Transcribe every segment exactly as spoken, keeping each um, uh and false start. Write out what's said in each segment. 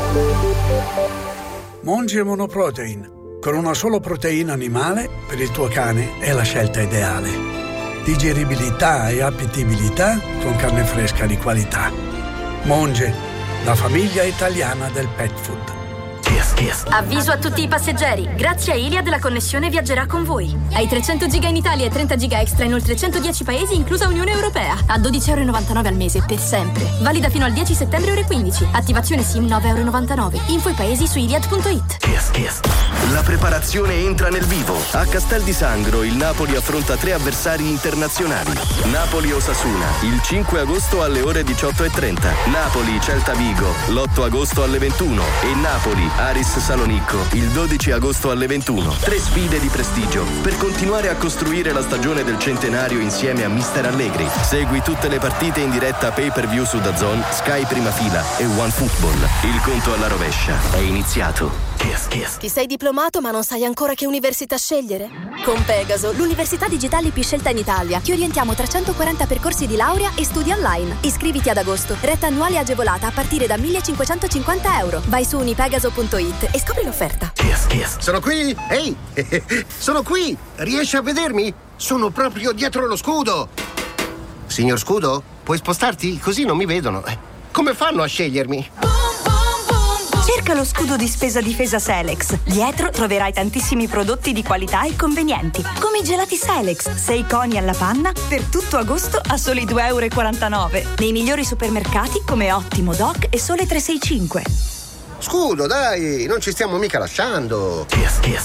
Monge Monoprotein. Con una sola proteina animale, per il tuo cane è la scelta ideale. Digeribilità e appetibilità con carne fresca di qualità. Monge, la famiglia italiana del pet food. Avviso a tutti i passeggeri. Grazie a Iliad la connessione viaggerà con voi. Hai trecento giga in Italia e trenta giga extra in oltre centodieci paesi, inclusa Unione Europea. A dodici virgola novantanove euro al mese, per sempre. Valida fino al dieci settembre ore quindici. Attivazione SIM nove virgola novantanove euro. Info i paesi su iliad punto it. La preparazione entra nel vivo. A Castel di Sangro il Napoli affronta tre avversari internazionali. Napoli-Osasuna il cinque agosto alle ore diciotto e trenta. Napoli-Celta Vigo l'otto agosto alle ventuno. E Napoli-Aris Salonicco il dodici agosto alle ventuno. Tre sfide di prestigio per continuare a costruire la stagione del centenario insieme a mister Allegri. Segui tutte le partite in diretta pay per view su DAZN, Sky Prima Fila e OneFootball. Il conto alla rovescia è iniziato. Ti sei diplomato ma non sai ancora che università scegliere? Con Pegaso, l'università digitale più scelta in Italia, ti orientiamo tra centoquaranta percorsi di laurea e studi online. Iscriviti ad agosto, retta annuale agevolata a partire da millecinquecentocinquanta euro. Vai su unipegaso punto it e scopri l'offerta. Sono qui! Ehi! Sono qui! Riesci a vedermi? Sono proprio dietro lo scudo! Signor Scudo, puoi spostarti? Così non mi vedono. Come fanno a scegliermi? Cerca lo scudo di spesa difesa Selex. Dietro troverai tantissimi prodotti di qualità e convenienti, come i gelati Selex, sei coni alla panna, per tutto agosto a soli due virgola quarantanove euro. Nei migliori supermercati come Ottimo, Doc e Sole tre sei cinque. Scudo, dai, non ci stiamo mica lasciando. Che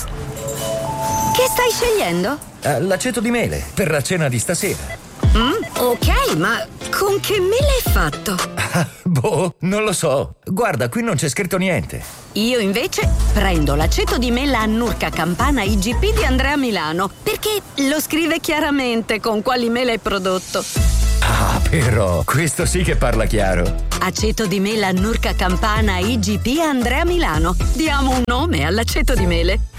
stai scegliendo? Uh, l'aceto di mele, per la cena di stasera. Mm, ok, ma con che mele è fatto? Ah, boh, non lo so. Guarda, qui non c'è scritto niente. Io invece prendo l'aceto di mela Annurca Campana I G P di Andrea Milano, perché lo scrive chiaramente con quali mele è prodotto. Ah, però, questo sì che parla chiaro. Aceto di mela Annurca Campana I G P Andrea Milano. Diamo un nome all'aceto di mele.